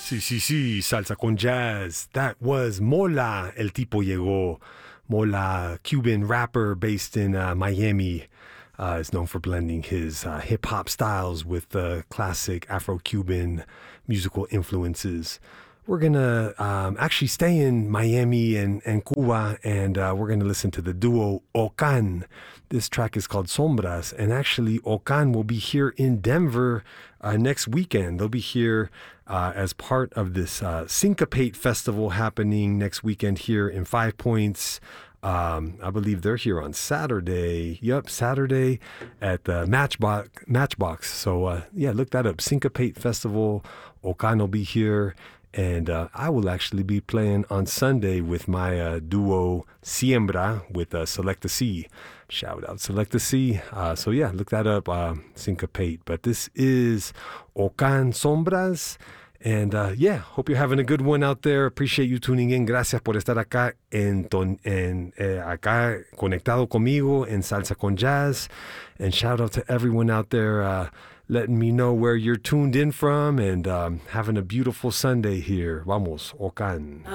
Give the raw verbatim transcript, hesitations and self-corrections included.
Sí, sí, sí, salsa con jazz. That was Mola, El Tipo Llegó. Mola, Cuban rapper based in uh, Miami, uh, is known for blending his uh, hip hop styles with uh, classic Afro Cuban musical influences. We're going to um, actually stay in Miami and, and Cuba, and uh, we're going to listen to the duo Ocan. This track is called Sombras, and actually Ocan will be here in Denver uh, next weekend. They'll be here uh, as part of this uh, Syncopate Festival happening next weekend here in Five Points. Um, I believe they're here on Saturday. Yep, Saturday at the Matchbox. Matchbox. So uh, yeah, look that up. Syncopate Festival. Ocan will be here. And uh, I will actually be playing on Sunday with my uh, duo Siembra with uh, Selecta C. Shout out Selecta C. Uh, so yeah, look that up, uh, Syncopate. But this is Ocan Sombras. And uh, yeah, hope you're having a good one out there. Appreciate you tuning in. Gracias por estar acá, en ton, en, eh, acá conectado conmigo en Salsa con Jazz. And shout out to everyone out there uh, letting me know where you're tuned in from, and um, having a beautiful Sunday here. Vamos, Ocan.